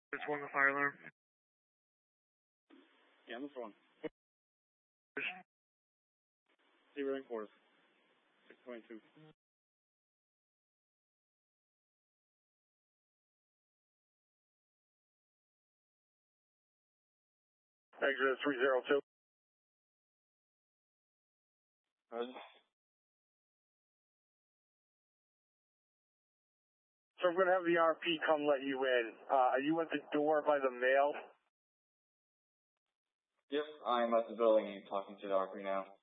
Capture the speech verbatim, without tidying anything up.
It's one, the fire alarm. Yeah, on the phone. Zero and quarters. six twenty-two. Exit three zero two. Good. So I'm going to have the R P come let you in. Uh, are you at the door by the mail? Yep, I'm at the building and talking to the R P now.